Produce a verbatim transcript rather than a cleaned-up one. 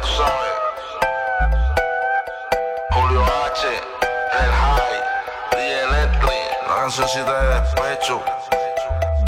tú sabes. Julio H, El High, D J Leslie, la cancioncita de despecho.